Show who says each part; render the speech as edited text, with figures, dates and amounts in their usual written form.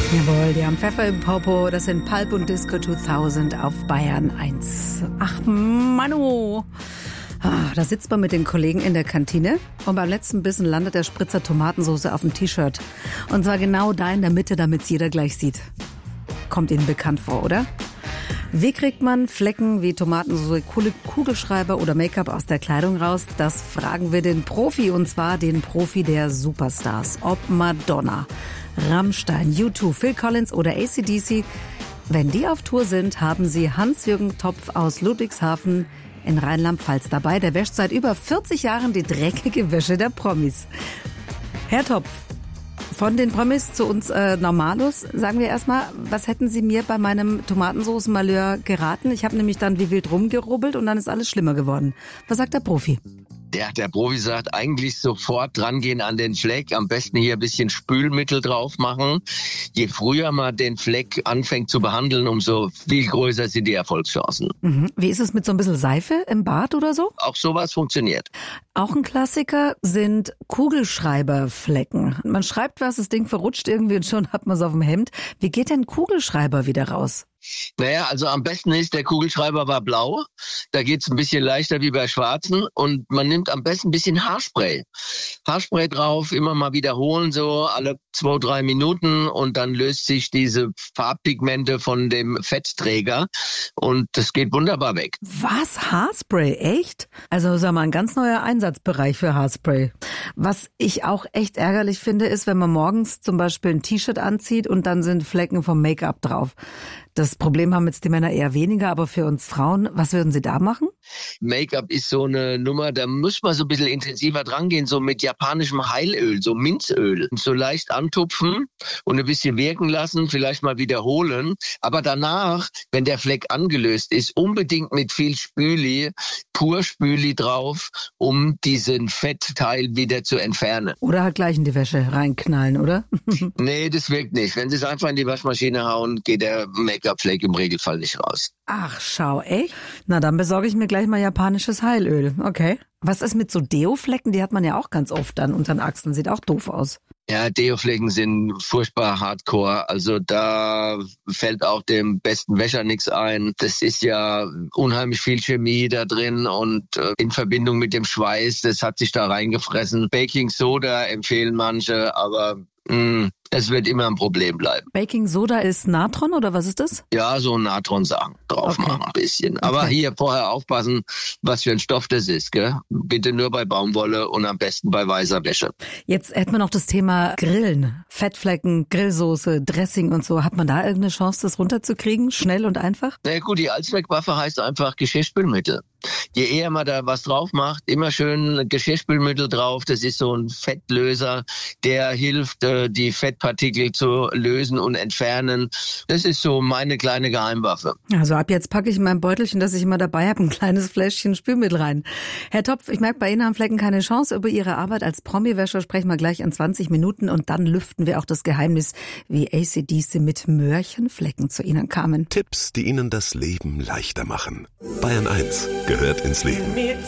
Speaker 1: Jawohl, die haben Pfeffer im Popo. Das sind Pulp und Disco 2000 auf Bayern 1. Ach, Manu. Da sitzt man mit den Kollegen in der Kantine und beim letzten Bissen landet der Spritzer Tomatensauce auf dem T-Shirt. Und zwar genau da in der Mitte, damit es jeder gleich sieht. Kommt Ihnen bekannt vor, oder? Wie kriegt man Flecken wie Tomatensauce, Kugelschreiber oder Make-up aus der Kleidung raus? Das fragen wir den Profi, und zwar den Profi der Superstars. Ob Madonna, Rammstein, U2, Phil Collins oder AC/DC. Wenn die auf Tour sind, haben sie Hans-Jürgen Topf aus Ludwigshafen in Rheinland-Pfalz dabei. Der wäscht seit über 40 Jahren die dreckige Wäsche der Promis. Herr Topf, von den Promis zu uns Normalos, sagen wir erstmal, was hätten Sie mir bei meinem Tomatensoßen-Malheur geraten? Ich habe nämlich dann wie wild rumgerubbelt und dann ist alles schlimmer geworden. Was sagt der Profi?
Speaker 2: Der Profi sagt, eigentlich sofort drangehen an den Fleck, am besten hier ein bisschen Spülmittel drauf machen. Je früher man den Fleck anfängt zu behandeln, umso viel größer sind die Erfolgschancen.
Speaker 1: Wie ist es mit so ein bisschen Seife im Bad oder so?
Speaker 2: Auch sowas funktioniert.
Speaker 1: Auch ein Klassiker sind Kugelschreiberflecken. Man schreibt was, das Ding verrutscht irgendwie und schon hat man es auf dem Hemd. Wie geht denn Kugelschreiber wieder raus?
Speaker 2: Naja, also am besten ist, der Kugelschreiber war blau. Da geht's ein bisschen leichter wie bei schwarzen. Und man nimmt am besten ein bisschen Haarspray. Haarspray drauf, immer mal wiederholen, so alle 2-3 Minuten. Und dann löst sich diese Farbpigmente von dem Fettträger. Und das geht wunderbar weg.
Speaker 1: Was? Haarspray? Echt? Also sag mal, ein ganz neuer Einsatzbereich für Haarspray. Was ich auch echt ärgerlich finde, ist, wenn man morgens zum Beispiel ein T-Shirt anzieht und dann sind Flecken vom Make-up drauf. Das Problem haben jetzt die Männer eher weniger, aber für uns Frauen, was würden Sie da machen?
Speaker 2: Make-up ist so eine Nummer, da muss man so ein bisschen intensiver drangehen, so mit japanischem Heilöl, so Minzöl. So leicht antupfen und ein bisschen wirken lassen, vielleicht mal wiederholen. Aber danach, wenn der Fleck angelöst ist, unbedingt mit viel Spüli, pur Spüli drauf, um diesen Fettteil wieder zu entfernen.
Speaker 1: Oder halt gleich in die Wäsche reinknallen, oder?
Speaker 2: Nee, das wirkt nicht. Wenn Sie es einfach in die Waschmaschine hauen, geht der Make-up-Fleck im Regelfall nicht raus.
Speaker 1: Ach, schau, echt? Na, dann besorge ich mir gleich mal japanisches Heilöl. Okay. Was ist mit so Deo-Flecken? Die hat man ja auch ganz oft dann unter den Achseln. Sieht auch doof aus.
Speaker 2: Ja, Deo-Flecken sind furchtbar hardcore. Also da fällt auch dem besten Wäscher nichts ein. Das ist ja unheimlich viel Chemie da drin und in Verbindung mit dem Schweiß, das hat sich da reingefressen. Baking Soda empfehlen manche, aber es wird immer ein Problem bleiben.
Speaker 1: Baking Soda ist Natron oder was ist das?
Speaker 2: Ja, so Natronsachen drauf machen ein bisschen. Aber hier vorher aufpassen, was für ein Stoff das ist, gell? Bitte nur bei Baumwolle und am besten bei weißer Wäsche.
Speaker 1: Jetzt hätten wir noch das Thema Grillen. Fettflecken, Grillsoße, Dressing und so. Hat man da irgendeine Chance, das runterzukriegen? Schnell und einfach?
Speaker 2: Na gut, die Allzweckwaffe heißt einfach Geschirrspülmittel. Je eher man da was drauf macht, immer schön Geschirrspülmittel drauf. Das ist so ein Fettlöser, der hilft, die Fettpartikel zu lösen und entfernen. Das ist so meine kleine Geheimwaffe.
Speaker 1: Also ab jetzt packe ich in mein Beutelchen, das ich immer dabei habe, ein kleines Fläschchen Spülmittel rein. Herr Topf, ich merke, bei Ihnen haben Flecken keine Chance. Über Ihre Arbeit als Promi-Wäscher sprechen wir gleich in 20 Minuten und dann lüften wir auch das Geheimnis, wie AC/DC mit Möhrchenflecken zu Ihnen kamen.
Speaker 3: Tipps, die Ihnen das Leben leichter machen. Bayern 1 gehört ins Leben.